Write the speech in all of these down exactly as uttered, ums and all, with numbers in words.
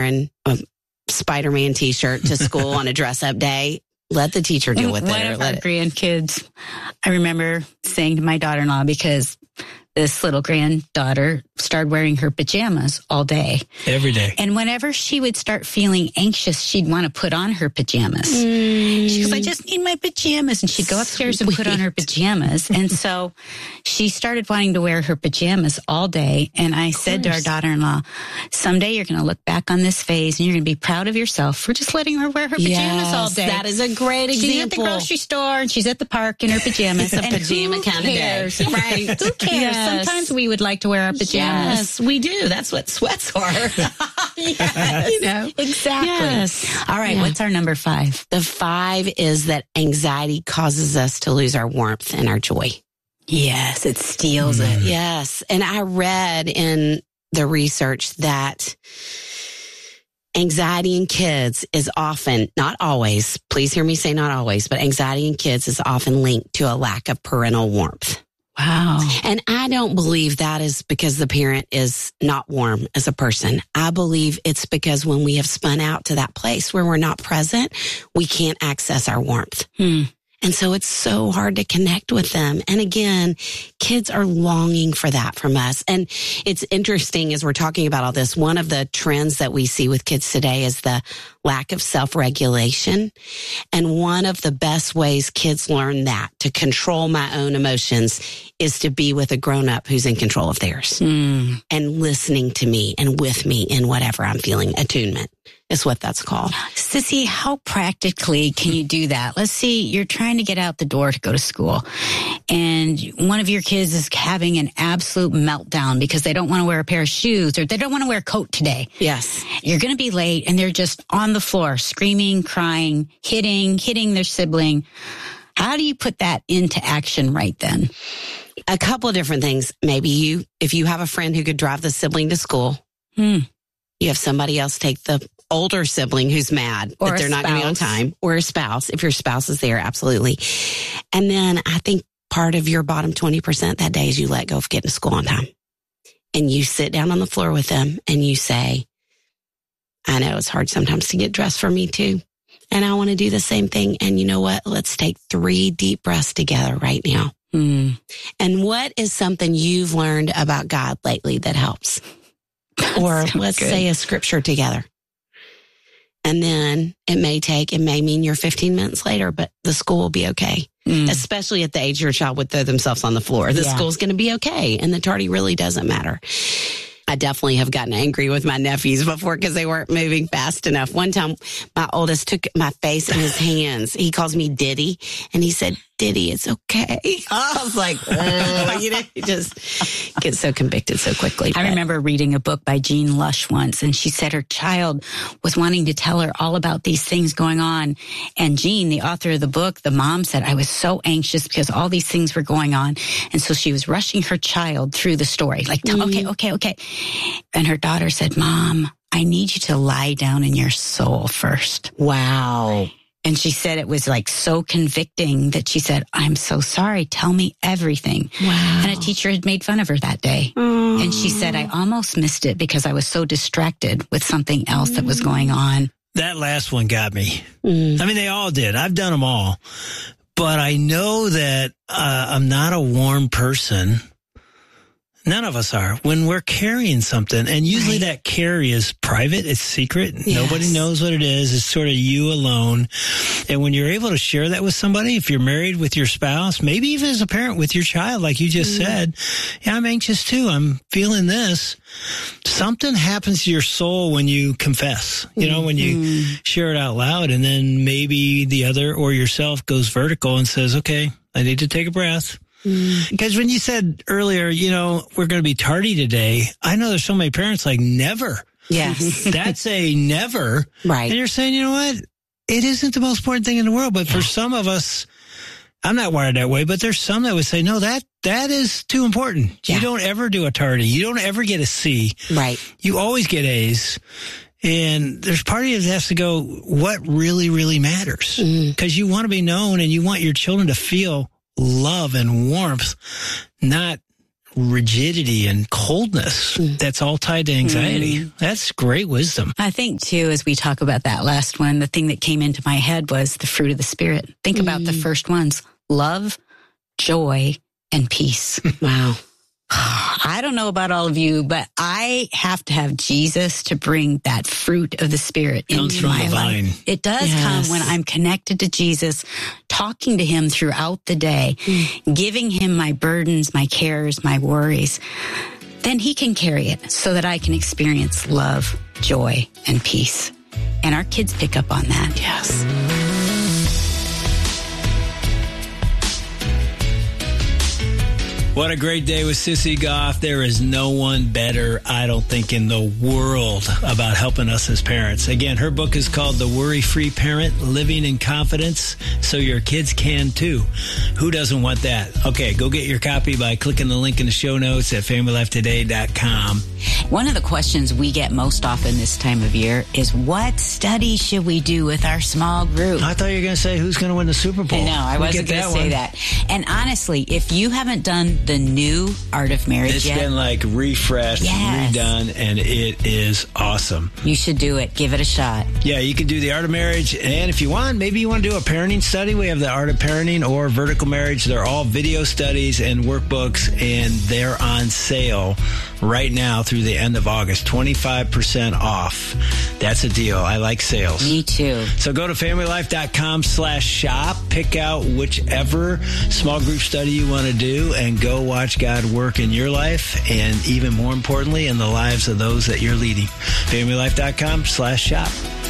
wearing a Spider-Man t-shirt to school on a dress-up day. Let the teacher deal with One it. One of our it. grandkids, I remember saying to my daughter-in-law, because this little granddaughter started wearing her pajamas all day. Every day. And whenever she would start feeling anxious, she'd want to put on her pajamas. Mm. She goes, I just need my pajamas. And she'd go upstairs Sweet. and put on her pajamas. And so she started wanting to wear her pajamas all day. And I said to our daughter-in-law, someday you're going to look back on this phase and you're going to be proud of yourself for just letting her wear her pajamas yes, all day. That is a great example. She's at the grocery store and she's at the park in her pajamas. It's a and pajama kind of day. Right. Who cares? Yes. Sometimes we would like to wear our pajamas. Yes, we do. That's what sweats are. Yes. You know? Exactly. Yes. All right. Yeah. What's our number five? The five is that anxiety causes us to lose our warmth and our joy. Yes. It steals mm. it. Yes. And I read in the research that anxiety in kids is often, not always, please hear me say not always, but anxiety in kids is often linked to a lack of parental warmth. Wow. And I don't believe that is because the parent is not warm as a person. I believe it's because when we have spun out to that place where we're not present, we can't access our warmth. Hmm. And so it's so hard to connect with them. And again, kids are longing for that from us. And it's interesting as we're talking about all this, one of the trends that we see with kids today is the lack of self-regulation. And one of the best ways kids learn that, to control my own emotions, is to be with a grown-up who's in control of theirs mm. and listening to me and with me in whatever I'm feeling. Attunement is what that's called. Sissy, how practically can you do that? Let's see, you're trying to get out the door to go to school, and one of your kids is having an absolute meltdown because they don't want to wear a pair of shoes or they don't want to wear a coat today. Yes. You're going to be late and they're just on the floor, screaming, crying, hitting, hitting their sibling. How do you put that into action right then? A couple of different things. Maybe you, if you have a friend who could drive the sibling to school, hmm. you have somebody else take the older sibling who's mad or that they're not going to be on time, or a spouse. If your spouse is there, absolutely. And then I think part of your bottom twenty percent that day is you let go of getting to school on time. And you sit down on the floor with them and you say, I know it's hard sometimes to get dressed for me too. And I want to do the same thing. And you know what? Let's take three deep breaths together right now. Mm. And what is something you've learned about God lately that helps? Or let's good. say a scripture together. And then it may take, it may mean you're fifteen minutes later, but the school will be okay. Mm. Especially at the age your child would throw themselves on the floor. The yeah. school's going to be okay. And the tardy really doesn't matter. I definitely have gotten angry with my nephews before because they weren't moving fast enough. One time, my oldest took my face in his hands. He calls me Diddy, and he said, Diddy, it's okay. I was like, oh, you know, you just get so convicted so quickly. I but. remember reading a book by Jean Lush once, and she said her child was wanting to tell her all about these things going on. And Jean, the author of the book, the mom said, I was so anxious because all these things were going on. And so she was rushing her child through the story, like, mm-hmm. okay, okay, okay. And her daughter said, Mom, I need you to lie down in your soul first. Wow. And she said it was like so convicting that she said, I'm so sorry. Tell me everything. Wow. And a teacher had made fun of her that day. Mm. And she said, I almost missed it because I was so distracted with something else mm. that was going on. That last one got me. Mm. I mean, they all did. I've done them all. But I know that uh, I'm not a warm person. None of us are. When we're carrying something, and usually right. that carry is private, it's secret. Yes. Nobody knows what it is. It's sort of you alone. And when you're able to share that with somebody, if you're married with your spouse, maybe even as a parent with your child, like you just mm. said, yeah, I'm anxious too. I'm feeling this. Something happens to your soul when you confess, you know, mm. when you mm. share it out loud, and then maybe the other or yourself goes vertical and says, okay, I need to take a breath. Because mm. when you said earlier, you know, we're going to be tardy today, I know there's so many parents like never. Yes. That's a never. Right. And you're saying, you know what? It isn't the most important thing in the world. But yeah. for some of us, I'm not wired that way, but there's some that would say, no, that that is too important. Yeah. You don't ever do a tardy. You don't ever get a C. Right. You always get A's. And there's part of you that has to go, what really, really matters? Because mm. you want to be known and you want your children to feel love and warmth, not rigidity and coldness. Mm. That's all tied to anxiety. Mm. That's great wisdom. I think, too, as we talk about that last one, the thing that came into my head was the fruit of the Spirit. Think mm. about the first ones: love, joy, and peace. Wow. I don't know about all of you, but I have to have Jesus to bring that fruit of the Spirit Comes into from my the vine. life. It does Yes. come when I'm connected to Jesus, talking to him throughout the day, mm. giving him my burdens, my cares, my worries. Then he can carry it so that I can experience love, joy, and peace. And our kids pick up on that. Yes. What a great day with Sissy Goff. There is no one better, I don't think, in the world about helping us as parents. Again, her book is called The Worry-Free Parent, Living in Confidence so Your Kids Can Too. Who doesn't want that? Okay, go get your copy by clicking the link in the show notes at family life today dot com. One of the questions we get most often this time of year is, what study should we do with our small group? I thought you were going to say, who's going to win the Super Bowl? No, I We wasn't get going to that say one. that. And honestly, if you haven't done the new Art of Marriage It's yet, been like refreshed, Yes. redone, and it is awesome. you should do it. Give it a shot. Yeah, you can do the Art of Marriage, and if you want, maybe you want to do a parenting study. We have the Art of Parenting or Vertical Marriage. They're all video studies and workbooks, and they're on sale right now through the end of August. twenty-five percent off. That's a deal. I like sales. Me too. So go to family life dot com slash shop, pick out whichever small group study you want to do, and go watch God work in your life, and even more importantly, in the lives of those that you're leading. family life dot com slash shop.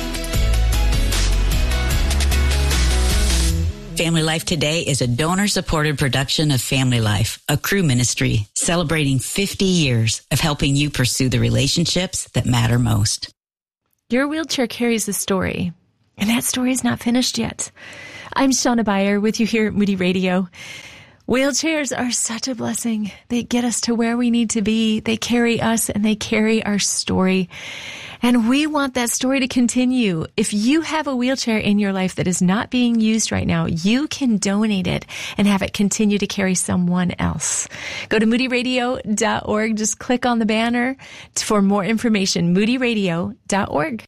Family Life Today is a donor-supported production of Family Life, a crew ministry celebrating fifty years of helping you pursue the relationships that matter most. Your wheelchair carries a story, and that story is not finished yet. I'm Shauna Beyer with you here at Moody Radio. Wheelchairs are such a blessing. They get us to where we need to be. They carry us and they carry our story. And we want that story to continue. If you have a wheelchair in your life that is not being used right now, you can donate it and have it continue to carry someone else. Go to moody radio dot org. Just click on the banner for more information, moody radio dot org.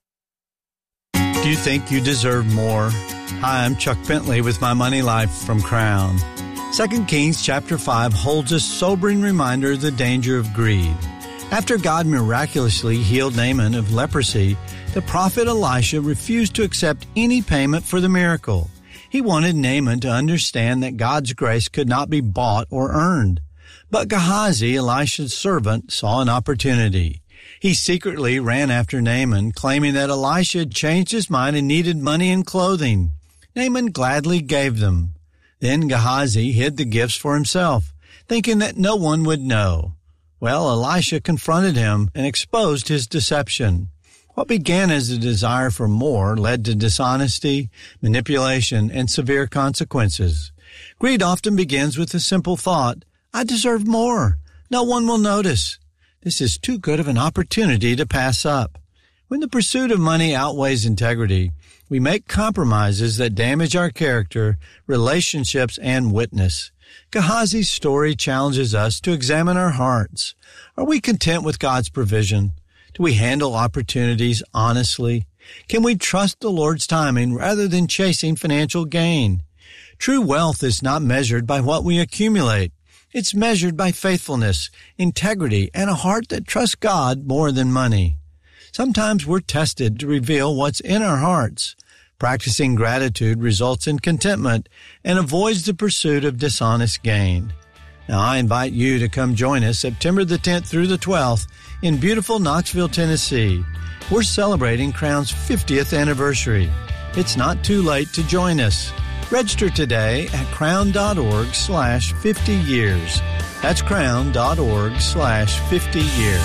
Do you think you deserve more? Hi, I'm Chuck Bentley with My Money Life from Crown. Second Kings chapter five holds a sobering reminder of the danger of greed. After God miraculously healed Naaman of leprosy, the prophet Elisha refused to accept any payment for the miracle. He wanted Naaman to understand that God's grace could not be bought or earned. But Gehazi, Elisha's servant, saw an opportunity. He secretly ran after Naaman, claiming that Elisha had changed his mind and needed money and clothing. Naaman gladly gave them. Then Gehazi hid the gifts for himself, thinking that no one would know. Well, Elisha confronted him and exposed his deception. What began as a desire for more led to dishonesty, manipulation, and severe consequences. Greed often begins with the simple thought, I deserve more. No one will notice. This is too good of an opportunity to pass up. When the pursuit of money outweighs integrity, we make compromises that damage our character, relationships, and witness. Gehazi's story challenges us to examine our hearts. Are we content with God's provision? Do we handle opportunities honestly? Can we trust the Lord's timing rather than chasing financial gain? True wealth is not measured by what we accumulate. It's measured by faithfulness, integrity, and a heart that trusts God more than money. Sometimes we're tested to reveal what's in our hearts. Practicing gratitude results in contentment and avoids the pursuit of dishonest gain. Now, I invite you to come join us September the tenth through the twelfth in beautiful Knoxville, Tennessee. We're celebrating Crown's fiftieth anniversary. It's not too late to join us. Register today at crown.org slash 50 years. That's crown.org slash 50 years.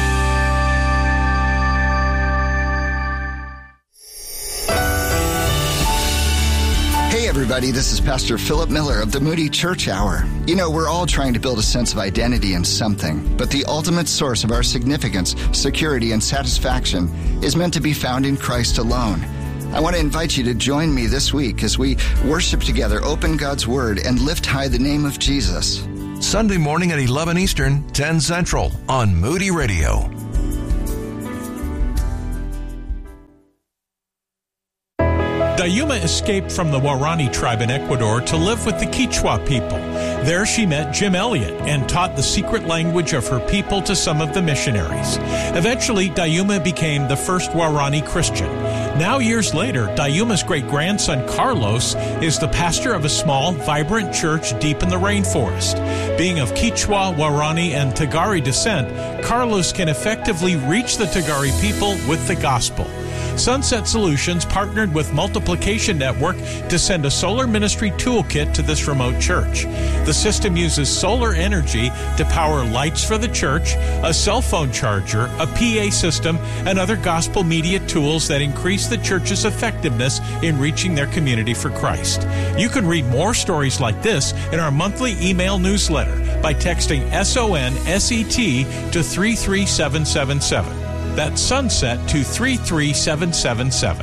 Hey everybody, this is Pastor Philip Miller of the Moody Church Hour. You know, we're all trying to build a sense of identity in something, but the ultimate source of our significance, security, and satisfaction is meant to be found in Christ alone. I want to invite you to join me this week as we worship together, open God's Word, and lift high the name of Jesus. Sunday morning at eleven Eastern, ten Central on Moody Radio. Dayuma escaped from the Waorani tribe in Ecuador to live with the Quechua people. There she met Jim Elliot and taught the secret language of her people to some of the missionaries. Eventually, Dayuma became the first Waorani Christian. Now, years later, Dayuma's great-grandson Carlos is the pastor of a small, vibrant church deep in the rainforest. Being of Quechua, Waorani, and Tagari descent, Carlos can effectively reach the Tagari people with the gospel. Sunset Solutions partnered with Multiplication Network to send a solar ministry toolkit to this remote church. The system uses solar energy to power lights for the church, a cell phone charger, a P A system, and other gospel media tools that increase the church's effectiveness in reaching their community for Christ. You can read more stories like this in our monthly email newsletter by texting S O N S E T to three three seven seven seven. That's Sunset to three three seven seven seven.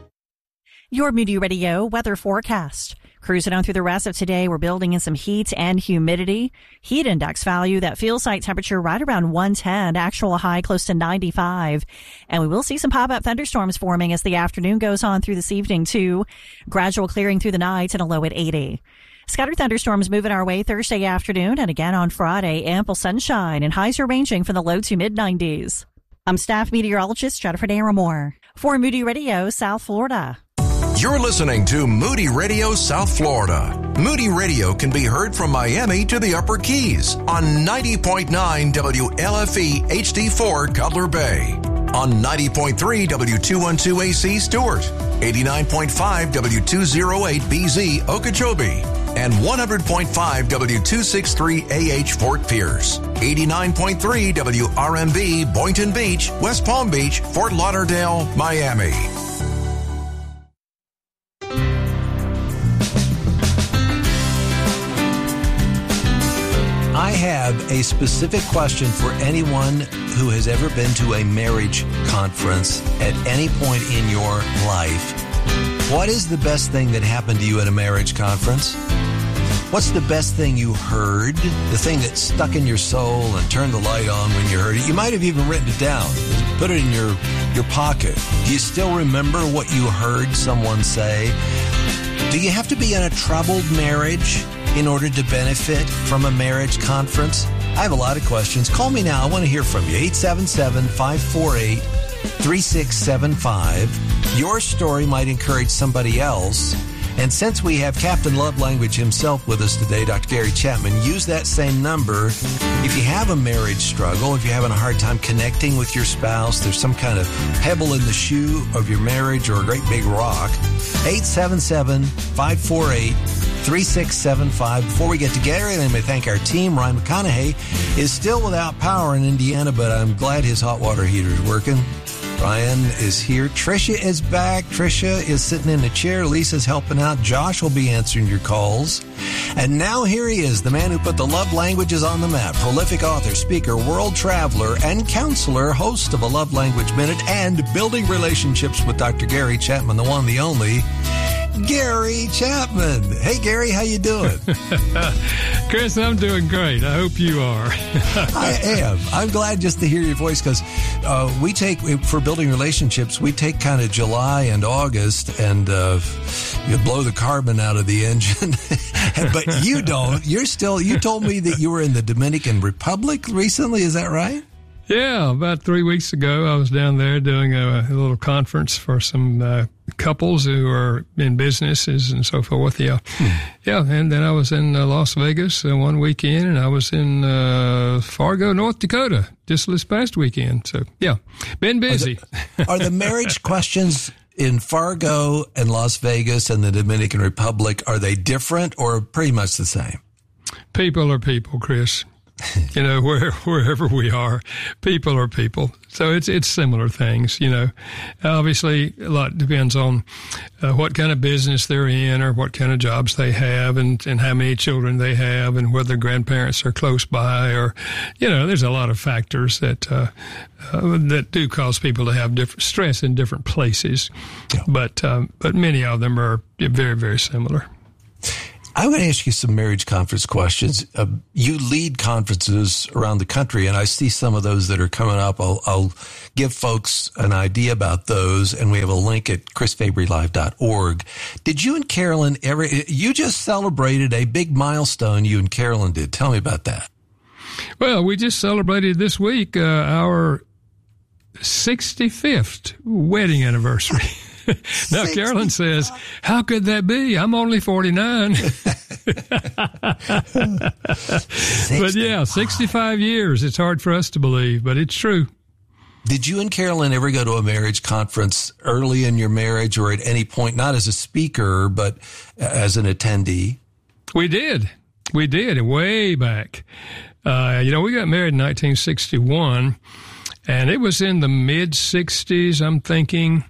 Your Moody Radio weather forecast. Cruising on through the rest of today, we're building in some heat and humidity. Heat index value, that feels like temperature right around one ten, actual high close to ninety-five. And we will see some pop-up thunderstorms forming as the afternoon goes on through this evening too. Gradual clearing through the night and a low at eighty. Scattered thunderstorms moving our way Thursday afternoon and again on Friday. Ample sunshine and highs are ranging from the low to mid nineties. I'm staff meteorologist Jennifer Daramore for Moody Radio, South Florida. You're listening to Moody Radio, South Florida. Moody Radio can be heard from Miami to the Upper Keys on ninety point nine W L F E H D four Cutler Bay, on ninety point three W two twelve A C Stewart, eighty-nine point five W two oh eight B Z Okeechobee, and one hundred point five W two sixty-three A H Fort Pierce, eighty-nine point three W R M B Boynton Beach, West Palm Beach, Fort Lauderdale, Miami. I have a specific question for anyone who has ever been to a marriage conference at any point in your life. What is the best thing that happened to you at a marriage conference? What's the best thing you heard? The thing that stuck in your soul and turned the light on when you heard it? You might have even written it down. Put it in your, your pocket. Do you still remember what you heard someone say? Do you have to be in a troubled marriage in order to benefit from a marriage conference? I have a lot of questions. Call me now. I want to hear from you. eight seven seven, five four eight, three six seven five. Your story might encourage somebody else. And since we have Captain Love Language himself with us today, Doctor Gary Chapman, use that same number. If you have a marriage struggle, if you're having a hard time connecting with your spouse, there's some kind of pebble in the shoe of your marriage or a great big rock, eight seven seven, five four eight, three six seven five. Before we get to Gary, let me thank our team. Ryan McConaughey is still without power in Indiana, but I'm glad his hot water heater is working. Ryan is here. Tricia is back. Tricia is sitting in a chair. Lisa's helping out. Josh will be answering your calls. And now here he is, the man who put the love languages on the map. Prolific author, speaker, world traveler, and counselor, host of a Love Language Minute, and building relationships with Doctor Gary Chapman, the one, the only, Gary Chapman. Hey, Gary, how you doing? Chris, I'm doing great. I hope you are. I am. I'm glad just to hear your voice because uh, we take, for building relationships, we take kind of July and August and uh, you blow the carbon out of the engine. But you don't. You're still, you told me that you were in the Dominican Republic recently. Is that right? Yeah, about three weeks ago, I was down there doing a, a little conference for some uh, couples who are in businesses and so forth. Yeah, hmm. yeah. And then I was in uh, Las Vegas uh, one weekend, and I was in uh, Fargo, North Dakota, just this past weekend. So, yeah, been busy. Are the, are the marriage questions in Fargo and Las Vegas and the Dominican Republic, are they different or pretty much the same? People are people, Chris. You know, where, wherever we are, people are people. So it's it's similar things, you know. Obviously, a lot depends on uh, what kind of business they're in or what kind of jobs they have and, and how many children they have and whether grandparents are close by or, you know, there's a lot of factors that uh, uh, that do cause people to have different stress in different places. Yeah. But um, but many of them are very, very similar. I'm going to ask you some marriage conference questions. Uh, you lead conferences around the country, and I see some of those that are coming up. I'll, I'll give folks an idea about those, and we have a link at chris fabry live dot org. Did you and Carolyn ever, you just celebrated a big milestone, you and Carolyn did. Tell me about that. Well, we just celebrated this week uh, our sixty-fifth wedding anniversary. Now, Carolyn says, how could that be? I'm only forty-nine. But yeah, sixty-five years. It's hard for us to believe, but it's true. Did you and Carolyn ever go to a marriage conference early in your marriage or at any point, not as a speaker, but as an attendee? We did. We did, way back. Uh, you know, we got married in nineteen sixty-one, and it was in the mid-sixties, I'm thinking,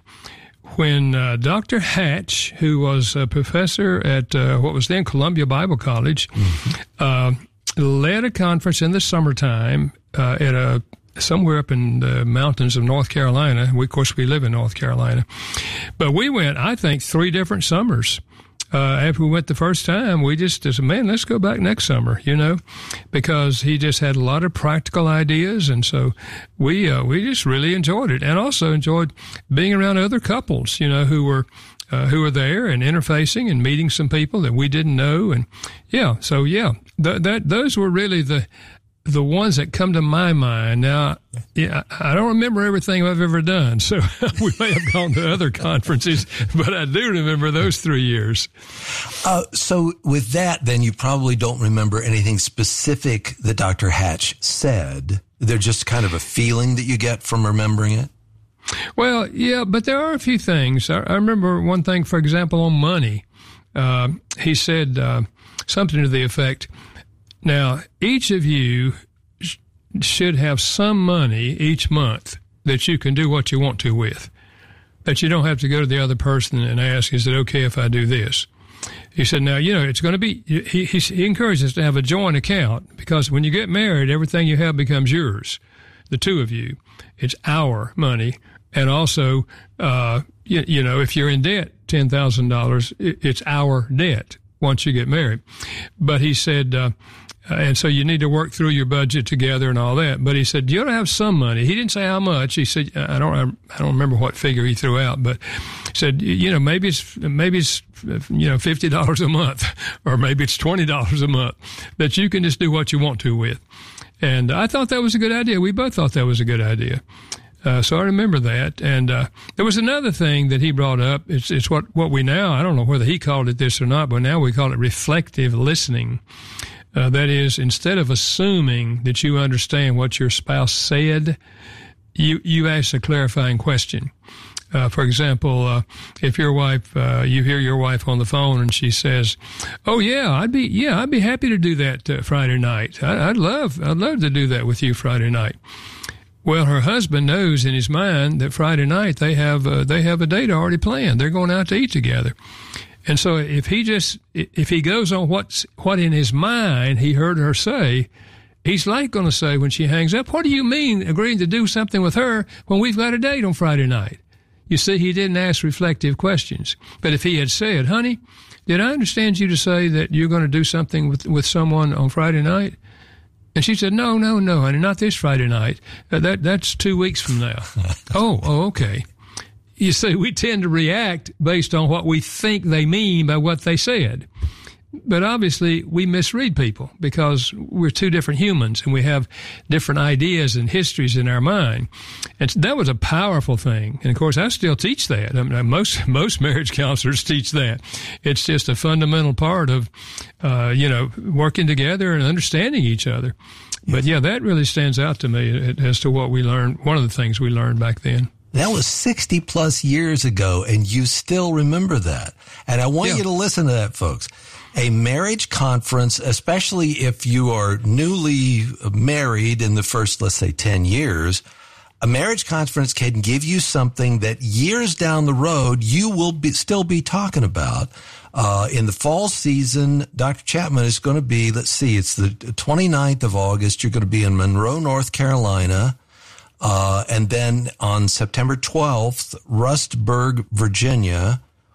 when uh, Doctor Hatch, who was a professor at uh, what was then Columbia Bible College, mm-hmm. uh, led a conference in the summertime uh, at a somewhere up in the mountains of North Carolina. We, of course, we live in North Carolina. But we went, I think, three different summers. Uh, after we went the first time, we just said, man, let's go back next summer, you know, because he just had a lot of practical ideas. And so we, uh, we just really enjoyed it, and also enjoyed being around other couples, you know, who were, uh, who were there and interfacing and meeting some people that we didn't know. And yeah, so yeah, th- that, those were really the, the ones that come to my mind. Now, yeah, I don't remember everything I've ever done, so we may have gone to other conferences, but I do remember those three years. Uh, so with that, then you probably don't remember anything specific that Doctor Hatch said. They're just kind of a feeling that you get from remembering it? Well, yeah, but there are a few things. I, I remember one thing, for example, on money. Uh, he said uh, something to the effect, now, each of you sh- should have some money each month that you can do what you want to with, that you don't have to go to the other person and ask, is it okay if I do this? He said, now, you know, it's going to be, he, he, he encourages us to have a joint account, because when you get married, everything you have becomes yours, the two of you. It's our money. And also, uh, you, you know, if you're in debt, ten thousand dollars, it, it's our debt once you get married. But he said, uh, Uh, and so you need to work through your budget together and all that. But he said, you ought to have some money. He didn't say how much. He said, I don't, I don't remember what figure he threw out, but he said, you know, maybe it's, maybe it's, you know, fifty dollars a month, or maybe it's twenty dollars a month that you can just do what you want to with. And I thought that was a good idea. We both thought that was a good idea. Uh, so I remember that. And, uh, there was another thing that he brought up. It's, it's what, what we now, I don't know whether he called it this or not, but now we call it reflective listening. Uh, that is, instead of assuming that you understand what your spouse said, you, you ask a clarifying question. Uh, for example, uh, if your wife, uh, you hear your wife on the phone and she says, oh yeah, I'd be, yeah, I'd be happy to do that uh, Friday night. I, I'd love, I'd love to do that with you Friday night. Well, her husband knows in his mind that Friday night they have, uh, they have a date already planned. They're going out to eat together. And so if he just, if he goes on what's, what in his mind he heard her say, he's like going to say when she hangs up, what do you mean agreeing to do something with her when we've got a date on Friday night? You see, he didn't ask reflective questions. But if he had said, honey, did I understand you to say that you're going to do something with, with someone on Friday night? And she said, no, no, no, honey, not this Friday night. Uh, that, that's two weeks from now. oh, oh, okay. You see, we tend to react based on what we think they mean by what they said. But obviously, we misread people because we're two different humans and we have different ideas and histories in our mind. And that was a powerful thing. And of course, I still teach that. I mean, most most marriage counselors teach that. It's just a fundamental part of, uh, you know, working together and understanding each other. But yeah, that really stands out to me as to what we learned. One of the things we learned back then. That was sixty plus years ago, and you still remember that. And I want yeah. you to listen to that, folks. A marriage conference, especially if you are newly married in the first, let's say, ten years, a marriage conference can give you something that years down the road you will be, still be talking about. Uh, in the fall season, Doctor Chapman is going to be, let's see, it's the twenty-ninth of August. You're going to be in Monroe, North Carolina. Uh, and then on September twelfth, Rustburg, Virginia,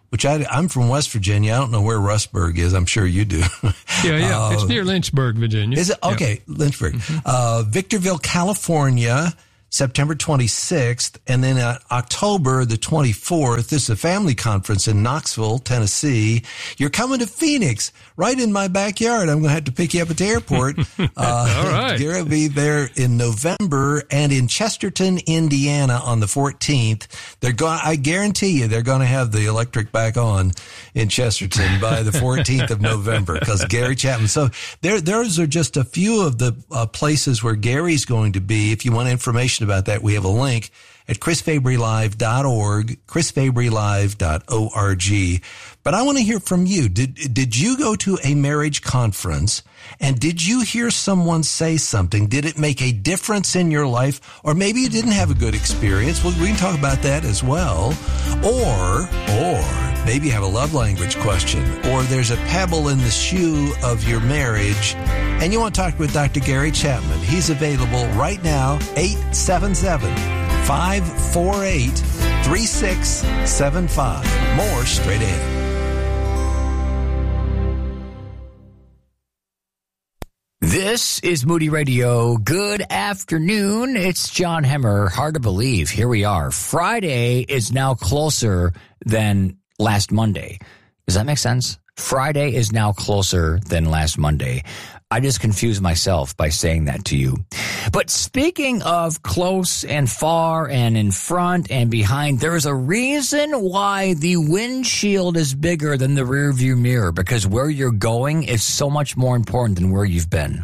which I, I'm from West Virginia. I don't know where Rustburg is. I'm sure you do. Yeah, yeah. Uh, it's near Lynchburg, Virginia. Is it? Okay, yeah. Lynchburg. Mm-hmm. Uh, Victorville, California, September twenty-sixth, and then uh, October the twenty-fourth. This is a family conference in Knoxville, Tennessee. You're coming to Phoenix, right in my backyard. I'm going to have to pick you up at the airport. Uh, All right. You're going to be there in November, and in Chesterton, Indiana, on the fourteenth. They're going. I guarantee you, they're going to have the electric back on in Chesterton by the fourteenth of November, because Gary Chapman. So there, those are just a few of the uh, places where Gary's going to be. If you want information about that, we have a link at chris fabry live dot org, chris fabry live dot org. But I want to hear from you. Did did you go to a marriage conference, and did you hear someone say something? Did it make a difference in your life? Or maybe you didn't have a good experience. Well, we can talk about that as well. Or, or maybe you have a love language question, or there's a pebble in the shoe of your marriage, and you want to talk with Doctor Gary Chapman. He's available right now, eight seven seven, five four eight, three six seven five. More straight ahead. This is Moody Radio. Good afternoon. It's John Hemmer. Hard to believe. Here we are. Friday is now closer than last Monday. Does that make sense? Friday is now closer than last Monday. I just confused myself by saying that to you. But speaking of close and far and in front and behind, there's a reason why the windshield is bigger than the rearview mirror, because where you're going is so much more important than where you've been.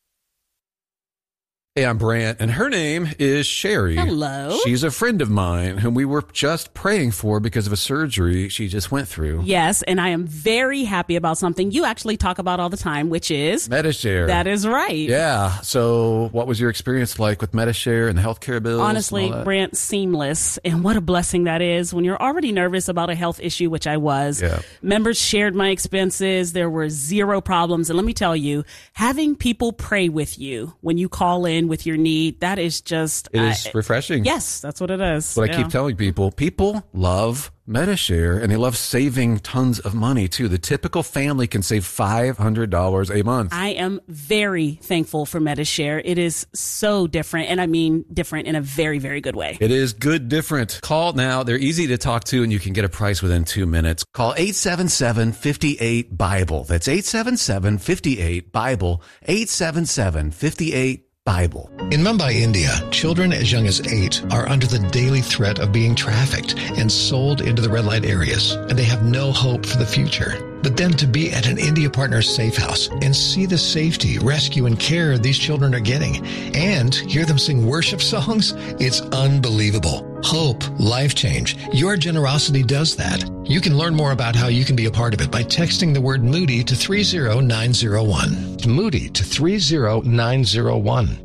Hey, I'm Brant, and her name is Sherry. Hello. She's a friend of mine whom we were just praying for because of a surgery she just went through. Yes, and I am very happy about something you actually talk about all the time, which is Medi-Share. That is right. Yeah. So what was your experience like with Medi-Share and the healthcare bills? Honestly, Brant, seamless. And what a blessing that is when you're already nervous about a health issue, which I was. Yeah. Members shared my expenses. There were zero problems. And let me tell you, having people pray with you when you call in with your need, that is just it is uh, refreshing. Yes, that's what it is. What yeah. I keep telling people, people love Medi-Share, and they love saving tons of money too. The typical family can save five hundred dollars a month. I am very thankful for Medi-Share. It is so different, and I mean different in a very, very good way. It is good different. Call now. They're easy to talk to, and you can get a price within two minutes. Call eight seven seven, five eight, Bible. That's eight seven seven, five eight, Bible. eight seven seven, five eight, Bible. In Mumbai, India, children as young as eight are under the daily threat of being trafficked and sold into the red light areas, and they have no hope for the future. But then to be at an India Partners safe house and see the safety, rescue, and care these children are getting, and hear them sing worship songs, it's unbelievable. Hope, life change. Your generosity does that. You can learn more about how you can be a part of it by texting the word Moody to three zero nine zero one. Moody to three zero nine zero one.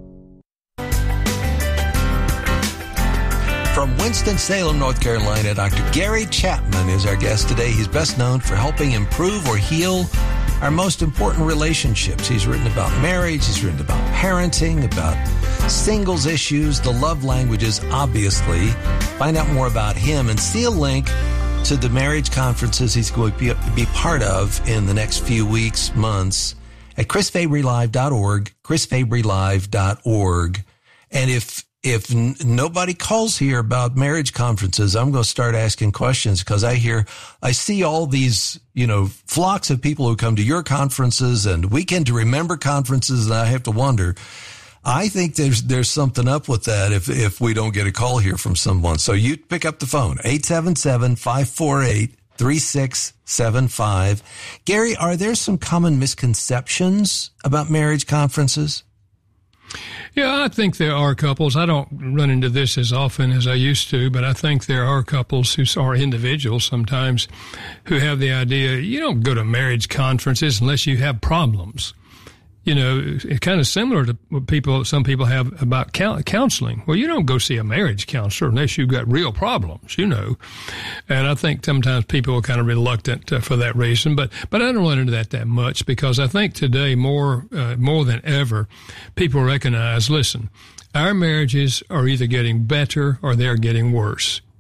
From Winston-Salem, North Carolina, Doctor Gary Chapman is our guest today. He's best known for helping improve or heal our most important relationships. He's written about marriage. He's written about parenting, about singles issues, the love languages, obviously. Find out more about him and see a link to the marriage conferences he's going to be, be part of in the next few weeks, months at chris fabry live dot org, chris fabry live dot org. And if If n- nobody calls here about marriage conferences, I'm going to start asking questions, because I hear, I see all these, you know, flocks of people who come to your conferences and Weekend to Remember conferences, and I have to wonder, I think there's there's something up with that if if we don't get a call here from someone. So you pick up the phone, eight seven seven, five four eight, three six seven five. Gary, are there some common misconceptions about marriage conferences? Yeah, I think there are couples. I don't run into this as often as I used to, but I think there are couples who are individuals sometimes who have the idea, you don't go to marriage conferences unless you have problems. You know, it's kind of similar to what people, some people have about counseling. Well, you don't go see a marriage counselor unless you've got real problems, you know. And I think sometimes people are kind of reluctant uh, for that reason. But but I don't run into that that much, because I think today more uh, more than ever, people recognize, listen, our marriages are either getting better or they're getting worse.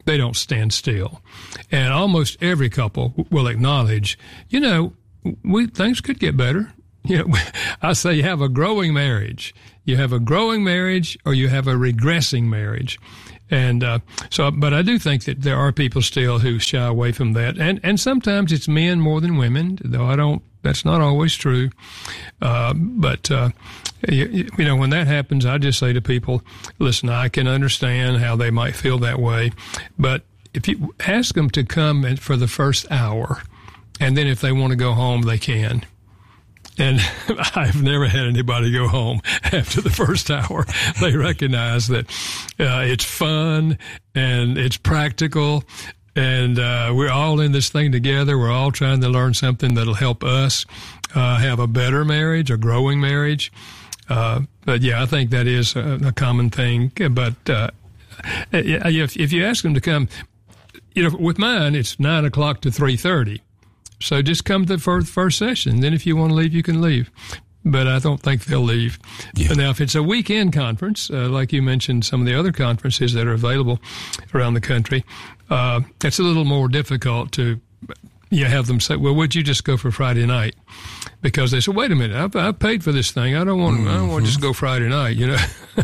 they don't stand still. And almost every couple will acknowledge, you know, we things could get better. You know, I say you have a growing marriage. You have a growing marriage or you have a regressing marriage. And uh, so, but I do think that there are people still who shy away from that. And, and sometimes it's men more than women, though I don't, that's not always true. Uh, but, uh, you, you know, when that happens, I just say to people, listen, I can understand how they might feel that way. But if you ask them to come for the first hour, and then if they want to go home, they can. And I've never had anybody go home after the first hour. They recognize that uh, it's fun and it's practical, and uh, we're all in this thing together. We're all trying to learn something that'll help us uh, have a better marriage, a growing marriage. Uh, but yeah, I think that is a, a common thing. But uh, if, if you ask them to come, you know, with mine, it's nine o'clock to three thirty. So just come to the first, first session. Then if you want to leave, you can leave. But I don't think they'll leave. Yeah. Now, if it's a weekend conference, uh, like you mentioned, some of the other conferences that are available around the country, uh, it's a little more difficult to you have them say, well, would you just go for Friday night? Because they say, wait a minute, I've, I've paid for this thing. I don't want mm-hmm. I don't want to just go Friday night, you know.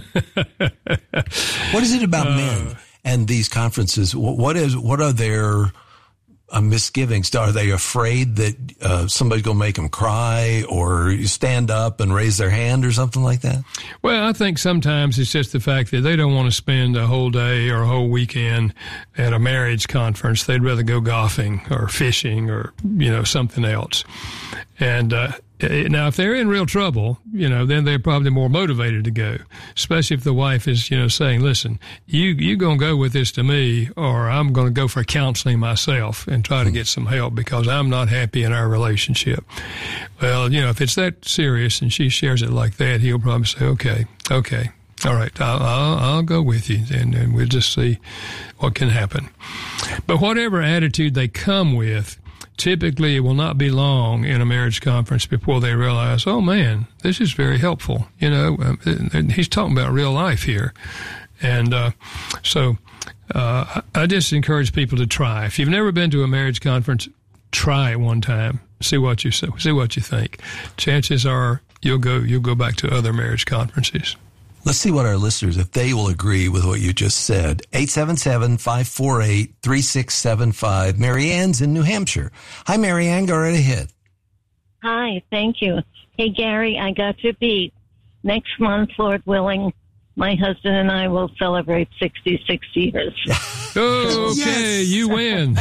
What is it about uh, men and these conferences? What is what are their Uh, misgivings? Are they afraid that uh, somebody's going to make them cry or stand up and raise their hand or something like that? Well, I think sometimes it's just the fact that they don't want to spend a whole day or a whole weekend at a marriage conference. They'd rather go golfing or fishing or, you know, something else. And uh, now, if they're in real trouble, you know, then they're probably more motivated to go, especially if the wife is, you know, saying, listen, you, you going to go with this to me, or I'm going to go for counseling myself and try to get some help because I'm not happy in our relationship. Well, you know, if it's that serious and she shares it like that, he'll probably say, okay, okay. All right, I'll, I'll, I'll go with you, and, and we'll just see what can happen. But whatever attitude they come with, typically, it will not be long in a marriage conference before they realize, oh, man, this is very helpful. You know, he's talking about real life here. And uh, so uh, I just encourage people to try. If you've never been to a marriage conference, try it one time. See what you see what you think. Chances are you'll go you'll go back to other marriage conferences. Let's see what our listeners, if they will agree with what you just said. eight seven seven, five four eight, three six seven five. Mary Ann's in New Hampshire. Hi, Mary Ann. Go right ahead. Hi. Thank you. Hey, Gary, I got your beat. Next month, Lord willing, my husband and I will celebrate sixty-six years. Oh, okay. Yes. You win.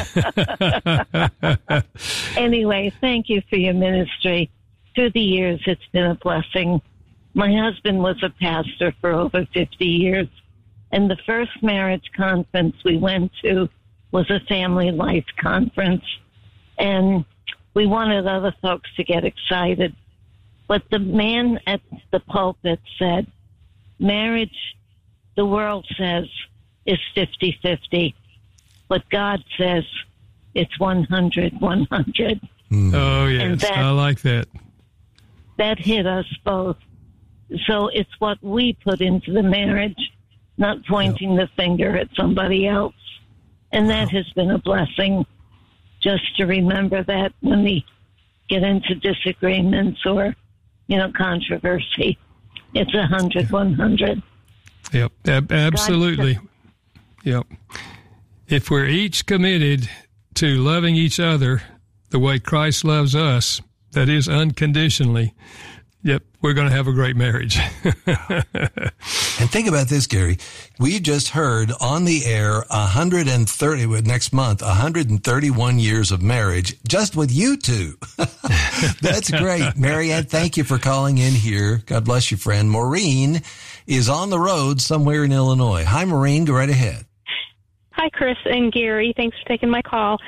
Anyway, thank you for your ministry. Through the years, it's been a blessing. My husband was a pastor for over fifty years, and the first marriage conference we went to was a family life conference, and we wanted other folks to get excited. But the man at the pulpit said, marriage, the world says, is fifty-fifty, but God says it's one hundred one hundred. Mm. Oh, yes, that, I like that. That hit us both. So it's what we put into the marriage, not pointing the finger at somebody else. And that has been a blessing, just to remember that when we get into disagreements or, you know, controversy. It's one hundred one hundred. Yep, ab- absolutely. Yep. If we're each committed to loving each other the way Christ loves us, that is unconditionally, yep, we're going to have a great marriage. And think about this, Gary. We just heard on the air one hundred thirty, next month, one hundred thirty-one years of marriage just with you two. That's great. Mary Ann, thank you for calling in here. God bless you, friend. Maureen is on the road somewhere in Illinois. Hi, Maureen. Go right ahead. Hi, Chris and Gary. Thanks for taking my call.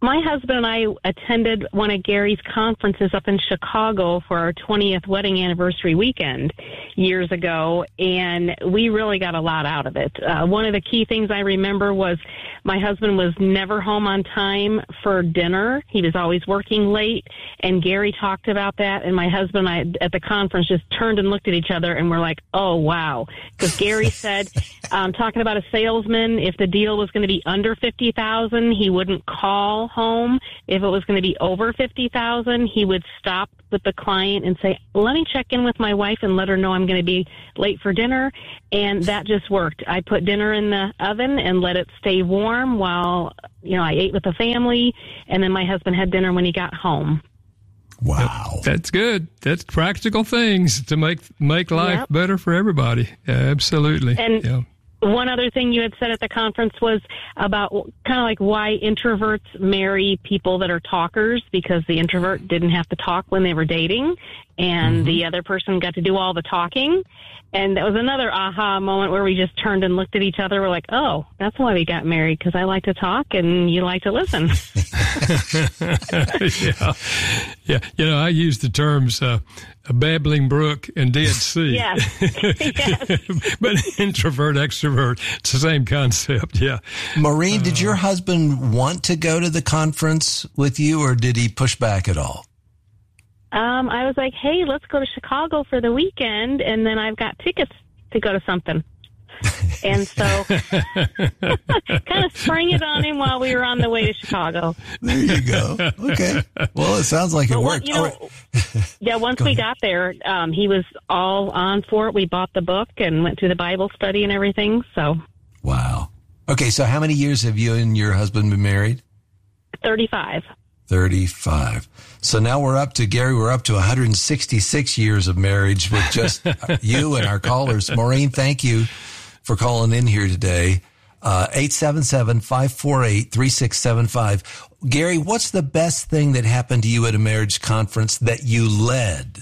My husband and I attended one of Gary's conferences up in Chicago for our twentieth wedding anniversary weekend years ago, and we really got a lot out of it. Uh, one of the key things I remember was my husband was never home on time for dinner. He was always working late, and Gary talked about that, and my husband and I at the conference just turned and looked at each other, and we're like, oh, wow. Because Gary said, um, talking about a salesman, if the deal was going to be under fifty thousand dollars, he wouldn't call home. If it was going to be over fifty thousand dollars, he would stop with the client and say, let me check in with my wife and let her know I'm going to be late for dinner. And that just worked. I put dinner in the oven and let it stay warm while, you know, I ate with the family, and then my husband had dinner when he got home. Wow. That's good. That's practical things to make make life Yep. better for everybody. Yeah, absolutely. And yeah. one other thing you had said at the conference was about kind of like why introverts marry people that are talkers, because the introvert didn't have to talk when they were dating, and Mm-hmm. the other person got to do all the talking. And that was another aha moment where we just turned and looked at each other. We're like, oh, that's why we got married, because I like to talk and you like to listen. yeah. Yeah. You know, I use the terms uh, a babbling brook and Dead Sea. Yes. Yes. But introvert, extrovert, it's the same concept. Yeah. Maureen, did your husband want to go to the conference with you, or did he push back at all? Um, I was like, hey, let's go to Chicago for the weekend, and then I've got tickets to go to something. And so kind of sprang it on him while we were on the way to Chicago. There you go. Okay. Well, it sounds like it But, worked. you know, Oh, yeah, once Go we ahead. got there, um, he was all on for it. We bought the book and went through the Bible study and everything. So wow. Okay, so how many years have you and your husband been married? thirty-five. thirty-five. So now we're up to, Gary, we're up to one hundred sixty-six years of marriage with just you and our callers. Maureen, thank you for calling in here today. Uh, eight seven seven, five four eight, three six seven five. Gary, what's the best thing that happened to you at a marriage conference that you led?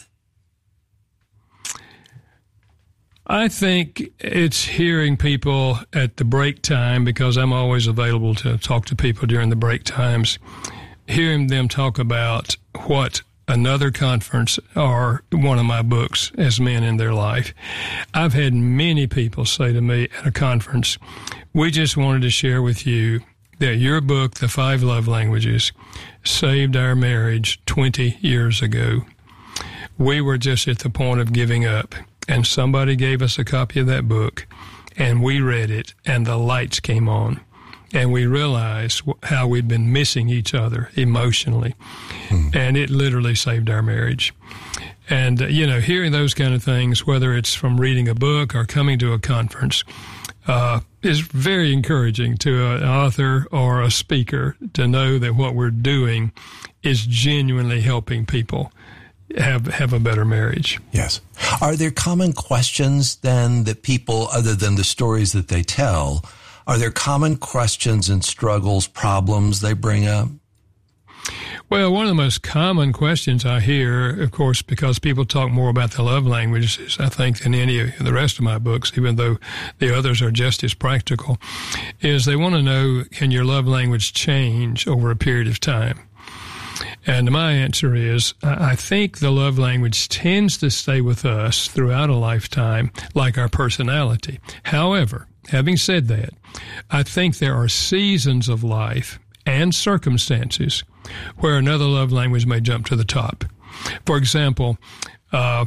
I think it's hearing people at the break time, because I'm always available to talk to people during the break times, hearing them talk about what another conference or one of my books has meant in their life. I've had many people say to me at a conference, we just wanted to share with you that your book, The Five Love Languages, saved our marriage twenty years ago. We were just at the point of giving up, and somebody gave us a copy of that book, and we read it, and the lights came on. And we realized how we'd been missing each other emotionally. Hmm. And it literally saved our marriage. And, uh, you know, hearing those kind of things, whether it's from reading a book or coming to a conference, uh, is very encouraging to an author or a speaker to know that what we're doing is genuinely helping people have have a better marriage. Yes. Are there common questions then that people, other than the stories that they tell, are there common questions and struggles, problems they bring up? Well, one of the most common questions I hear, of course, because people talk more about the love languages, I think, than any of the rest of my books, even though the others are just as practical, is they want to know, can your love language change over a period of time? And my answer is, I think the love language tends to stay with us throughout a lifetime, like our personality. However, having said that, I think there are seasons of life and circumstances where another love language may jump to the top. For example, uh,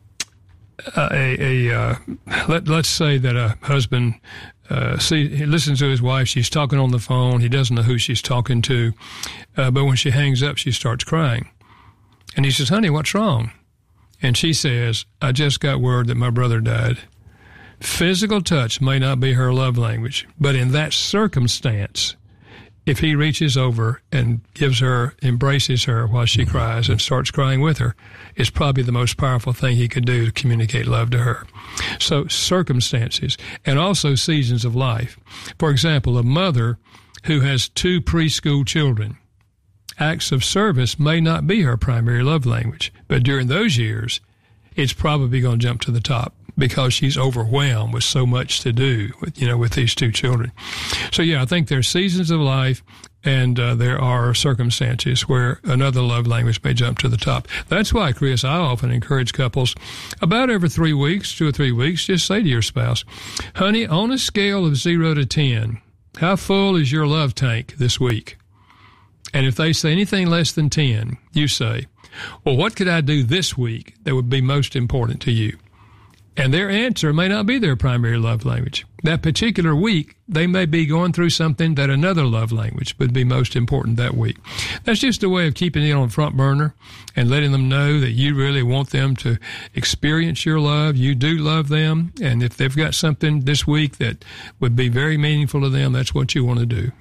a, a uh, let, let's say that a husband uh, see, he listens to his wife. She's talking on the phone. He doesn't know who she's talking to, uh, but when she hangs up, she starts crying. And he says, honey, what's wrong? And she says, I just got word that my brother died. Physical touch may not be her love language, but in that circumstance, if he reaches over and gives her, embraces her while she cries and starts crying with her, it's probably the most powerful thing he could do to communicate love to her. So circumstances and also seasons of life. For example, a mother who has two preschool children, acts of service may not be her primary love language, but during those years, it's probably going to jump to the top. because she's overwhelmed with so much to do with, you know, with these two children. So yeah, I think there's seasons of life, and uh, there are circumstances where another love language may jump to the top. That's why, Chris, I often encourage couples about every three weeks, two or three weeks, just say to your spouse, honey, on a scale of zero to ten, how full is your love tank this week? And if they say anything less than ten, you say, well, what could I do this week that would be most important to you? And their answer may not be their primary love language. That particular week, they may be going through something that another love language would be most important that week. That's just a way of keeping it on front burner and letting them know that you really want them to experience your love. You do love them. And if they've got something this week that would be very meaningful to them, that's what you want to do.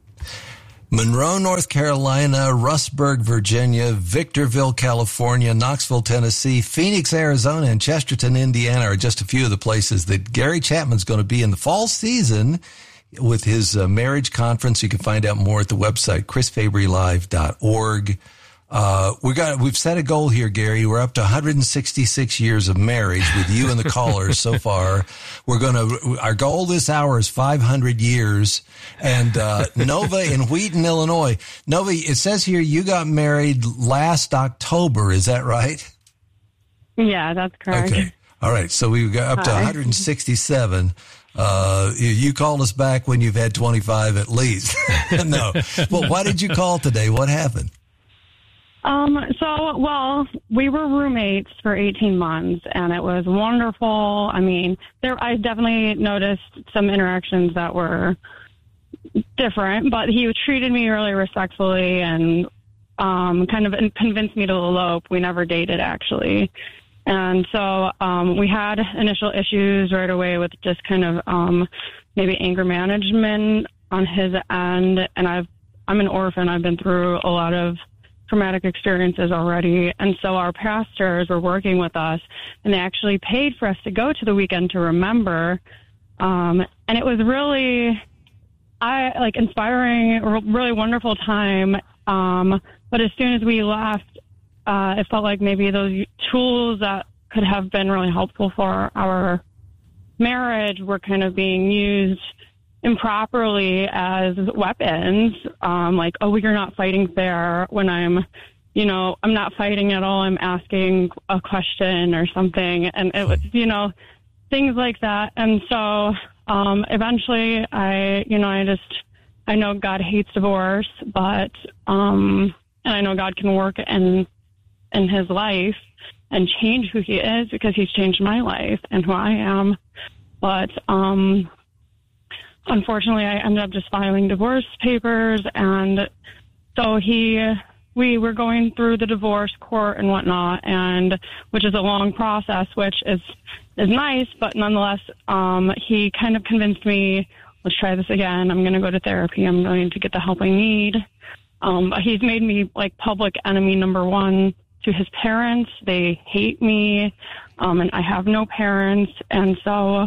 Monroe, North Carolina, Rustburg, Virginia, Victorville, California, Knoxville, Tennessee, Phoenix, Arizona, and Chesterton, Indiana are just a few of the places that Gary Chapman's going to be in the fall season with his uh, marriage conference. You can find out more at the website, chris fabry live dot org. Uh, we got, we've set a goal here, Gary. We're up to one hundred sixty-six years of marriage with you and the callers so far. We're going to, our goal this hour is five hundred years. And, uh, Nova in Wheaton, Illinois. Nova, it says here you got married last October. Is that right? Yeah, that's correct. Okay. All right. So we got up to Hi. one hundred sixty-seven. Uh, you called us back when you've had twenty-five at least. No. Well, why did you call today? What happened? Um, so, well, we were roommates for eighteen months, and it was wonderful. I mean, there, I definitely noticed some interactions that were different, but he treated me really respectfully and um, kind of convinced me to elope. We never dated, actually. And so um, we had initial issues right away with just kind of um, maybe anger management on his end. And I've, I'm an orphan. I've been through a lot of traumatic experiences already. And so our pastors were working with us, and they actually paid for us to go to the weekend to remember. Um, and it was really, I like inspiring, really wonderful time. Um, but as soon as we left, uh, it felt like maybe those tools that could have been really helpful for our marriage were kind of being used improperly as weapons. Um, like, oh, you're not fighting fair, when I'm, you know, I'm not fighting at all. I'm asking a question or something. And it was, you know, things like that. And so, um, eventually I, you know, I just, I know God hates divorce, but, um, and I know God can work in, in his life and change who he is, because he's changed my life and who I am. But, um, unfortunately, I ended up just filing divorce papers, and so he, we were going through the divorce court and whatnot, and which is a long process, which is is nice, but nonetheless, um, he kind of convinced me, let's try this again. I'm going to go to therapy. I'm going to get the help I need. Um, but he's made me like public enemy number one to his parents. They hate me, um, and I have no parents, and so.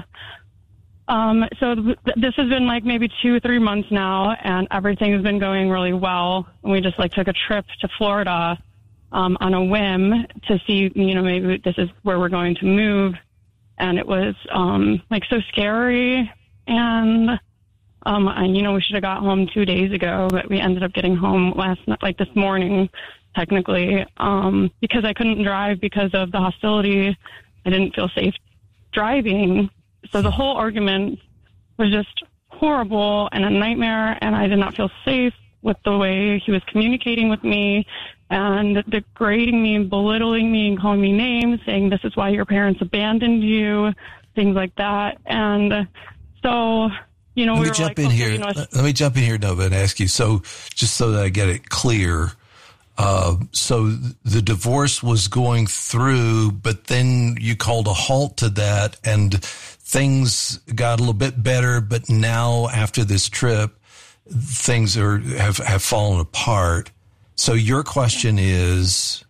Um, so th- this has been like maybe two, three months now, and everything has been going really well. And we just like took a trip to Florida, um, on a whim to see, you know, maybe this is where we're going to move. And it was, um, like so scary. And, um, and, you know, we should have got home two days ago, but we ended up getting home last night, like this morning, technically, um, because I couldn't drive because of the hostility. I didn't feel safe driving. So the whole argument was just horrible and a nightmare, and I did not feel safe with the way he was communicating with me and degrading me and belittling me and calling me names, saying this is why your parents abandoned you, things like that. And so, you know, let we me were jump like, in okay, here. you know, Let me jump in here, Nova, and ask you. So, just so that I get it clear. Uh, so the divorce was going through, but then you called a halt to that, and things got a little bit better. But now, after this trip, things are have, have fallen apart. So your question is,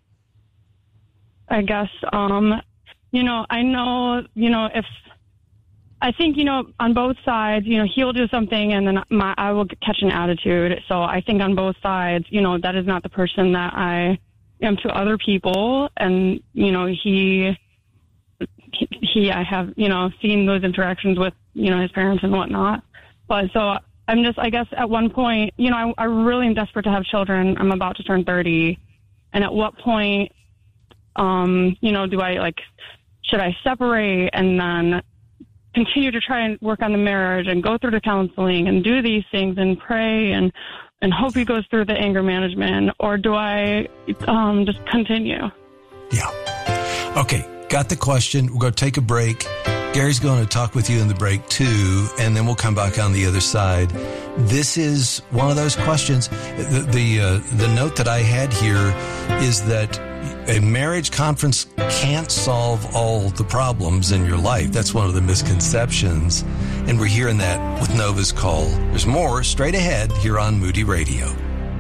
I guess, um, you know, I know, you know, if I think, you know, on both sides, you know, he'll do something and then my, I will catch an attitude. So I think on both sides, you know, that is not the person that I am to other people. And, you know, he he, he, I have, you know, seen those interactions with, you know, his parents and whatnot. But so I'm just, I guess at one point, you know, I, I really am desperate to have children. I'm about to turn thirty. And at what point, um, you know, do I like, should I separate and then continue to try and work on the marriage and go through the counseling and do these things and pray and, and hope he goes through the anger management? Or do I um, just continue? Yeah. Okay. Got the question. We're going to take a break. Gary's going to talk with you in the break too, and then we'll come back on the other side. This is one of those questions. The the, uh, the note that I had here is that a marriage conference can't solve all the problems in your life. That's one of the misconceptions, and we're hearing that with Nova's call. There's more straight ahead here on Moody Radio.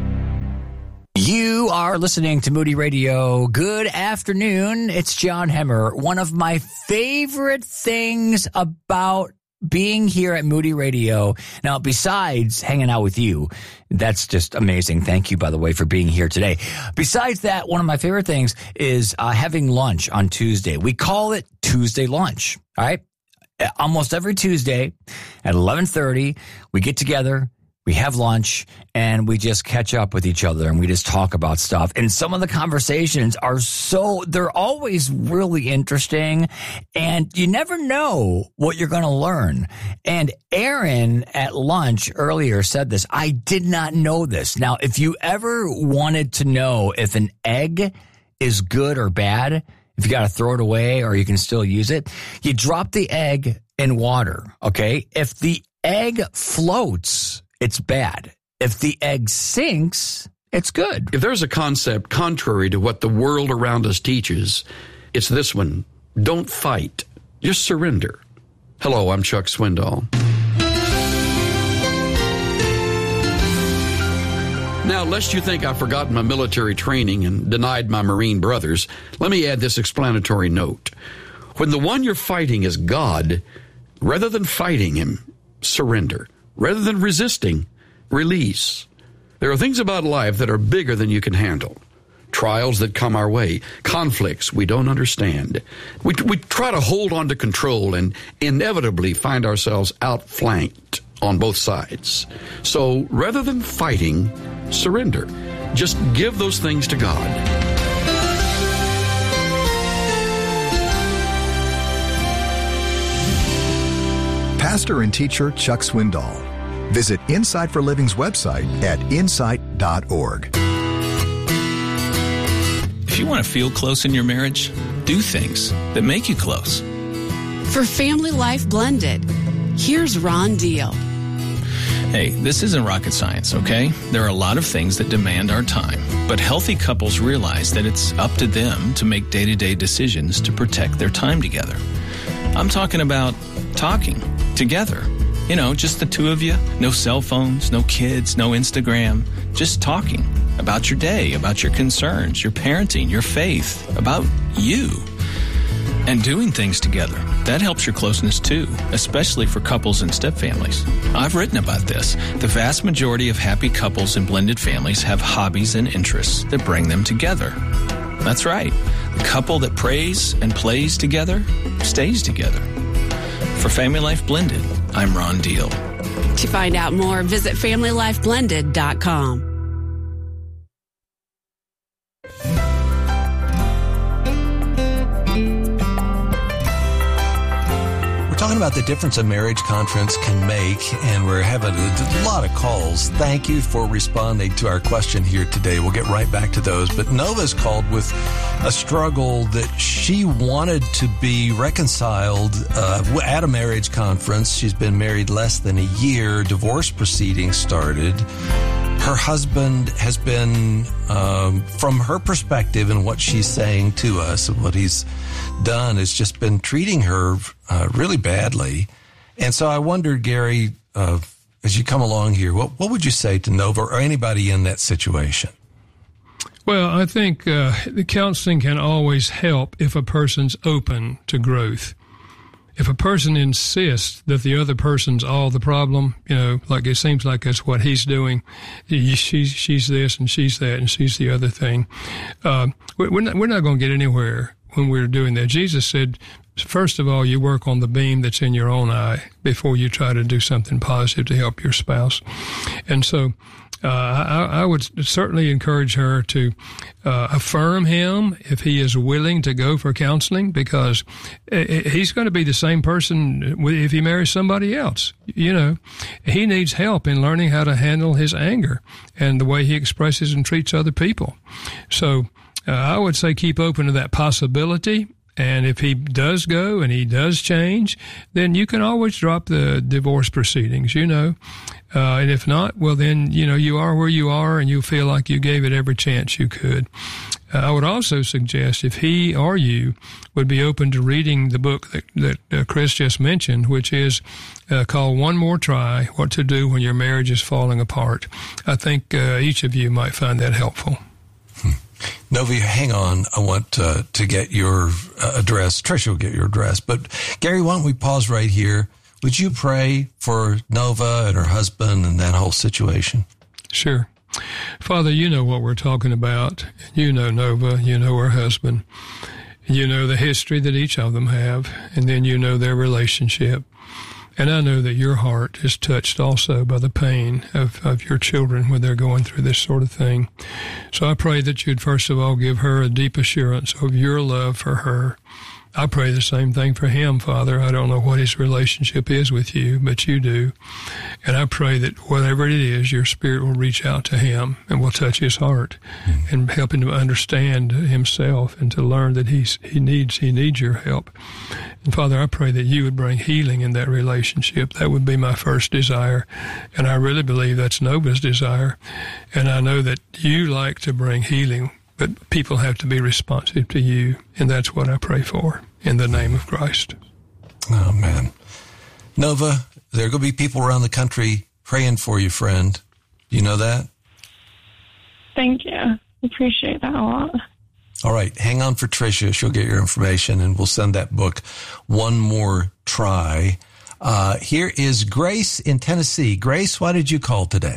You are listening to Moody Radio. Good afternoon. It's John Hemmer. One of my favorite things about being here at Moody Radio, now besides hanging out with you, that's just amazing. Thank you, by the way, for being here today. Besides that, one of my favorite things is uh, having lunch on Tuesday. We call it Tuesday lunch, all right? Almost every Tuesday at eleven thirty, we get together, we have lunch, and we just catch up with each other and we just talk about stuff. And some of the conversations are so, they're always really interesting, and you never know what you're going to learn. And Aaron at lunch earlier said this. I did not know this. Now, if you ever wanted to know if an egg is good or bad, if you got to throw it away or you can still use it, you drop the egg in water, okay? If the egg floats, it's bad. If the egg sinks, it's good. If there's a concept contrary to what the world around us teaches, it's this one. Don't fight. Just surrender. Hello, I'm Chuck Swindoll. Now, lest you think I've forgotten my military training and denied my Marine brothers, let me add this explanatory note. When the one you're fighting is God, rather than fighting him, surrender. Rather than resisting, release. There are things about life that are bigger than you can handle. Trials that come our way, conflicts we don't understand. We, we try to hold on to control and inevitably find ourselves outflanked on both sides. So rather than fighting, surrender. Just give those things to God. Pastor and teacher Chuck Swindoll. Visit Insight for Living's website at insight dot org. If you want to feel close in your marriage, do things that make you close. For Family Life Blended, here's Ron Deal. Hey, this isn't rocket science, okay? There are a lot of things that demand our time, but healthy couples realize that it's up to them to make day-to-day decisions to protect their time together. I'm talking about talking together. You know, just the two of you, no cell phones, no kids, no Instagram, just talking about your day, about your concerns, your parenting, your faith, about you. And doing things together, that helps your closeness too, especially for couples and stepfamilies. I've written about this. The vast majority of happy couples and blended families have hobbies and interests that bring them together. That's right. The couple that prays and plays together stays together. For Family Life Blended, I'm Ron Deal. To find out more, visit family life blended dot com. Talking about the difference a marriage conference can make, and we're having a lot of calls. Thank you for responding to our question here today. We'll get right back to those. But Nova's called with a struggle that she wanted to be reconciled uh, at a marriage conference. She's been married less than a year. Divorce proceedings started. Her husband has been, um, from her perspective and what she's saying to us, and what he's done, has just been treating her uh, really badly. And so I wondered, Gary, uh, as you come along here, what, what would you say to Nova or anybody in that situation? Well, I think uh, the counseling can always help if a person's open to growth. If a person insists that the other person's all the problem, you know, like it seems like that's what he's doing. She's she's this and she's that and she's the other thing. Uh, we're not we're not going to get anywhere when we're doing that. Jesus said, first of all, you work on the beam that's in your own eye before you try to do something positive to help your spouse. And so uh, I, I would certainly encourage her to uh, affirm him if he is willing to go for counseling, because he's going to be the same person if he marries somebody else. You know, he needs help in learning how to handle his anger and the way he expresses and treats other people. So uh, I would say keep open to that possibility. And if he does go and he does change, then you can always drop the divorce proceedings, you know. Uh, and if not, well, then, you know, you are where you are and you feel like you gave it every chance you could. Uh, I would also suggest if he or you would be open to reading the book that, that uh, Chris just mentioned, which is uh, called One More Try, What to Do When Your Marriage is Falling Apart. I think uh, each of you might find that helpful. Hmm. Nova, hang on. I want uh, to get your uh, address. Tricia will get your address. But, Gary, why don't we pause right here? Would you pray for Nova and her husband and that whole situation? Sure. Father, you know what we're talking about. You know Nova. You know her husband. You know the history that each of them have. And then you know their relationship. And I know that your heart is touched also by the pain of, of your children when they're going through this sort of thing. So I pray that you'd first of all give her a deep assurance of your love for her. I pray the same thing for him, Father. I don't know what his relationship is with you, but you do. And I pray that whatever it is, your Spirit will reach out to him and will touch his heart mm. and help him to understand himself and to learn that he's, he needs he needs your help. And Father, I pray that you would bring healing in that relationship. That would be my first desire. And I really believe that's Nova's desire. And I know that you like to bring healing, but people have to be responsive to you, and that's what I pray for in the name of Christ. Oh, man. Nova, there are going to be people around the country praying for you, friend. Do you know that? Thank you. Appreciate that a lot. All right. Hang on for Tricia. She'll get your information, and we'll send that book, One More Try. Uh, here is Grace in Tennessee. Grace, why did you call today?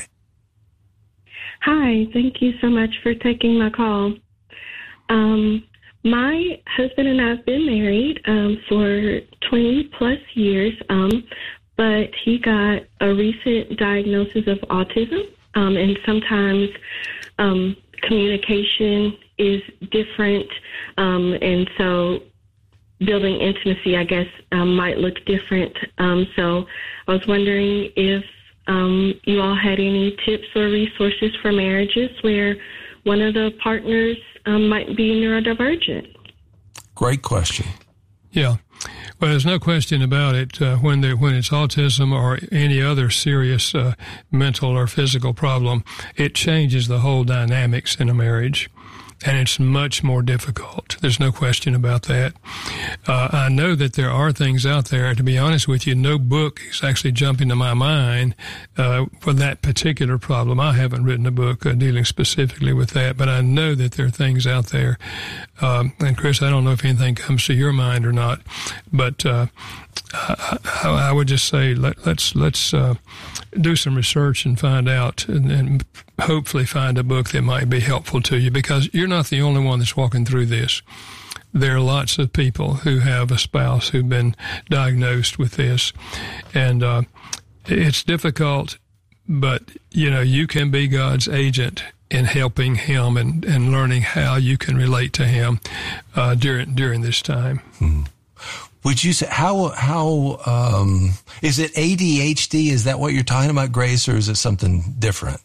Hi, thank you so much for taking my call. Um, my husband and I have been married um, for twenty plus years, um, but he got a recent diagnosis of autism, um, and sometimes um, communication is different, um, and so building intimacy, I guess, um, might look different. Um, so I was wondering if Um, you all had any tips or resources for marriages where one of the partners um, might be neurodivergent? Great question. Yeah. Well, there's no question about it. Uh, when they, when it's autism or any other serious uh, mental or physical problem, it changes the whole dynamics in a marriage. And it's much more difficult. There's no question about that. Uh, I know that there are things out there. To be honest with you, no book is actually jumping to my mind uh, for that particular problem. I haven't written a book uh, dealing specifically with that, but I know that there are things out there. Um, and Chris, I don't know if anything comes to your mind or not, but uh, I, I would just say let, let's let's uh, do some research and find out, and, and hopefully find a book that might be helpful to you, because you're not the only one that's walking through this. There are lots of people who have a spouse who've been diagnosed with this, and uh, it's difficult, but you know, you can be God's agent in helping him and, and learning how you can relate to him uh, during during this time. Hmm. Would you say, how, how, um, is it A D H D? Is that what you're talking about, Grace, or is it something different?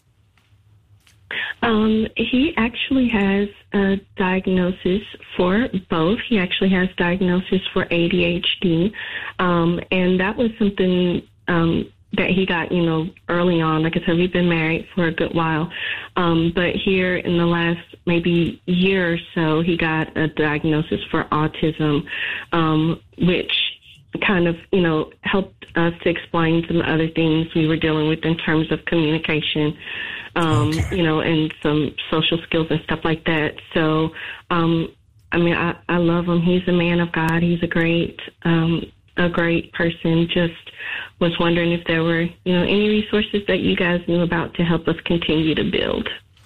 Um, he actually has a diagnosis for both. He actually has diagnosis for A D H D. Um, and that was something, um, that he got, you know, early on. Like I said, we've been married for a good while. Um, but here in the last maybe year or so, he got a diagnosis for autism, um, which kind of, you know, helped us to explain some other things we were dealing with in terms of communication, um, okay. you know, and some social skills and stuff like that. So, um, I mean, I, I love him. He's a man of God. He's a great, um, a great person. Just was wondering if there were, you know, any resources that you guys knew about to help us continue to build.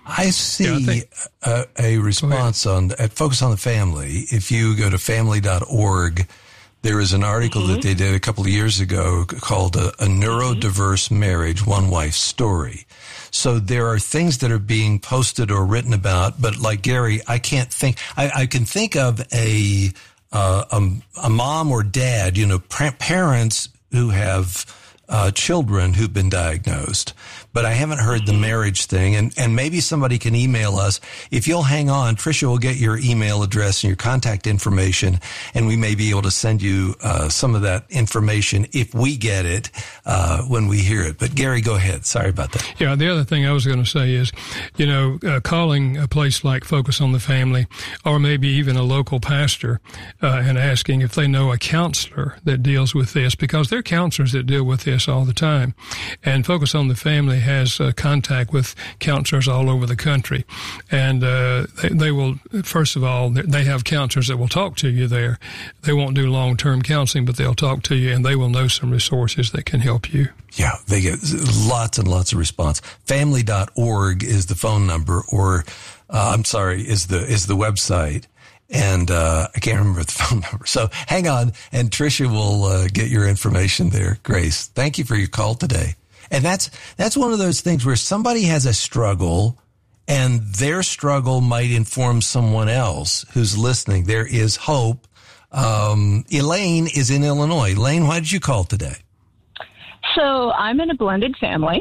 I see yeah, I think, a, a response on at Focus on the Family. If you go to family dot org, there is an article mm-hmm. that they did a couple of years ago called A, a Neurodiverse Marriage, One Wife Story. So there are things that are being posted or written about, but like Gary, I can't think, I, I can think of a, uh, a, a mom or dad, you know, parents who have uh, children who've been diagnosed. But I haven't heard the marriage thing, and, and maybe somebody can email us. If you'll hang on, Tricia will get your email address and your contact information, and we may be able to send you uh, some of that information if we get it uh, when we hear it. But Gary, go ahead. Sorry about that. Yeah, the other thing I was going to say is, you know, uh, calling a place like Focus on the Family, or maybe even a local pastor, uh, and asking if they know a counselor that deals with this, because there are counselors that deal with this all the time. And Focus on the Family has uh, contact with counselors all over the country. And uh, they, they will, first of all, they have counselors that will talk to you there. They won't do long-term counseling, but they'll talk to you, and they will know some resources that can help you. Yeah, they get lots and lots of response. family dot org is the phone number, or uh, I'm sorry, is the is the website. And uh I can't remember the phone number. So hang on, and Tricia will uh, get your information there. Grace, thank you for your call today. And that's that's one of those things where somebody has a struggle, and their struggle might inform someone else who's listening. There is hope. Um, Elaine is in Illinois. Elaine, why did you call today? So I'm in a blended family.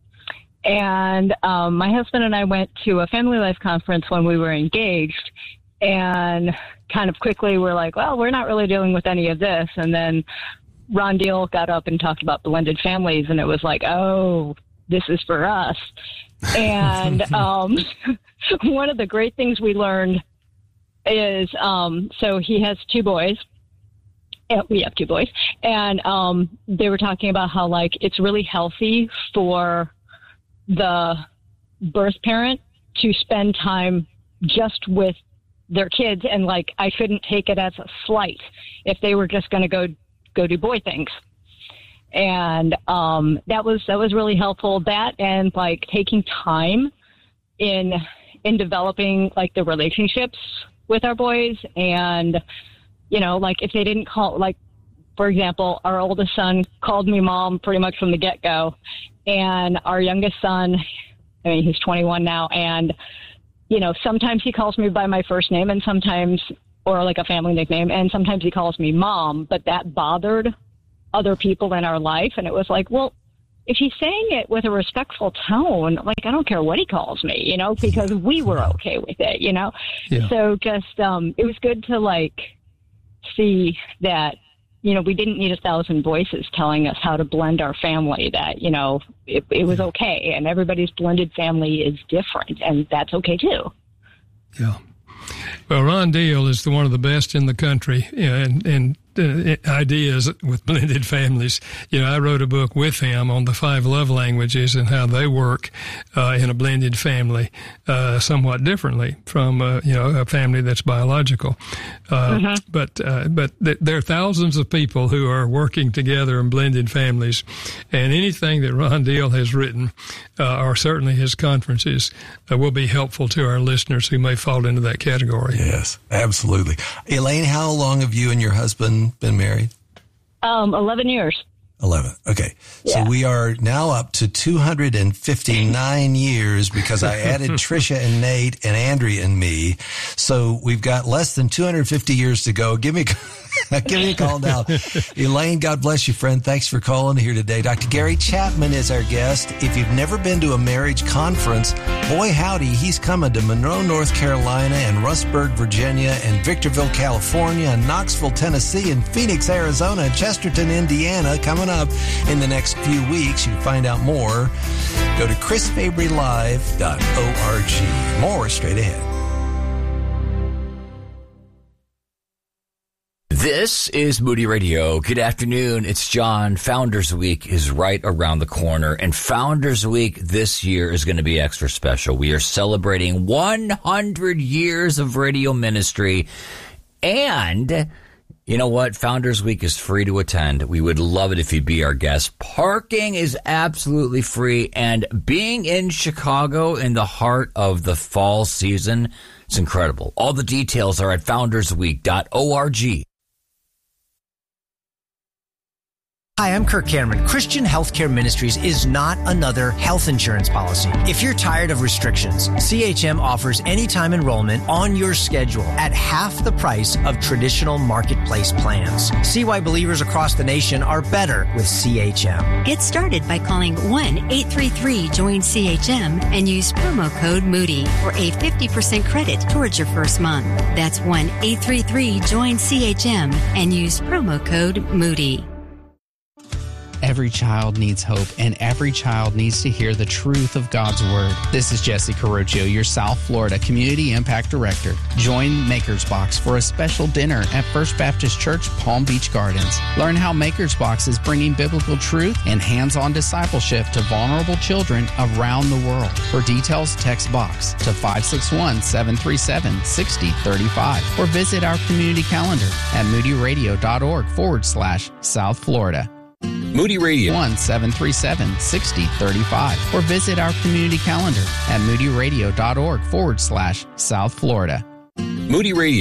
And um, my husband and I went to a family life conference when we were engaged. And kind of quickly we're like, well, we're not really dealing with any of this. And then Ron Deal got up and talked about blended families, and it was like, oh, this is for us. And um, one of the great things we learned is, um, so he has two boys. We have two boys. And um, they were talking about how, like, it's really healthy for the birth parent to spend time just with their kids, and like I shouldn't take it as a slight if they were just going to go go do boy things. And um that was that was really helpful, that and like taking time in in developing like the relationships with our boys. And you know, like if they didn't call, like for example, our oldest son called me mom pretty much from the get-go, and our youngest son, I mean he's twenty-one now, and you know, sometimes he calls me by my first name, and sometimes, or like a family nickname, and sometimes he calls me mom, but that bothered other people in our life. And it was like, well, if he's saying it with a respectful tone, like, I don't care what he calls me, you know, because we were okay with it, you know? Yeah. So just, um, it was good to like see that, you know, we didn't need a thousand voices telling us how to blend our family, that, you know, it, it was okay. And everybody's blended family is different, and that's okay too. Yeah. Well, Ron Deal is the one of the best in the country, you know, and, and uh, ideas with blended families. You know, I wrote a book with him on the five love languages and how they work uh, in a blended family uh, somewhat differently from, uh, you know, a family that's biological. Uh, mm-hmm. But uh, but th- there are thousands of people who are working together in blended families, and anything that Ron Deal has written, uh, or certainly his conferences, uh, will be helpful to our listeners who may fall into that category. Yes, absolutely. Elaine, how long have you and your husband been married? Um, eleven years. eleven. Okay. Yeah. So we are now up to two hundred fifty-nine years, because I added Tricia and Nate and Andrea and me. So we've got less than two hundred fifty years to go. Give me Give me a call now. Elaine, God bless you, friend. Thanks for calling here today. Doctor Gary Chapman is our guest. If you've never been to a marriage conference, boy, howdy, he's coming to Monroe, North Carolina, and Rustburg, Virginia, and Victorville, California, and Knoxville, Tennessee, and Phoenix, Arizona, and Chesterton, Indiana, coming up in the next few weeks. You can find out more. Go to chris fabry live dot org. More straight ahead. This is Moody Radio. Good afternoon. It's John. Founders Week is right around the corner, and Founders Week this year is going to be extra special. We are celebrating one hundred years of radio ministry, and You know what? Founders Week is free to attend. We would love it if you'd be our guest. Parking is absolutely free. And being in Chicago in the heart of the fall season, it's incredible. All the details are at founders week dot org. Hi, I'm Kirk Cameron. Christian Healthcare Ministries is not another health insurance policy. If you're tired of restrictions, C H M offers anytime enrollment on your schedule at half the price of traditional marketplace plans. See why believers across the nation are better with C H M. Get started by calling one eight three three join C H M and use promo code Moody for a fifty percent credit towards your first month. That's one eight three three join C H M and use promo code Moody. Every child needs hope, and every child needs to hear the truth of God's Word. This is Jesse Carocchio, your South Florida Community Impact Director. Join Maker's Box for a special dinner at First Baptist Church, Palm Beach Gardens. Learn how Maker's Box is bringing biblical truth and hands-on discipleship to vulnerable children around the world. For details, text BOX to five six one, seven three seven, six zero three five or visit our community calendar at moodyradio.org forward slash South Florida. Moody Radio one seven three seven, six zero three five or visit our community calendar at moodyradio.org forward slash South Florida. Moody Radio.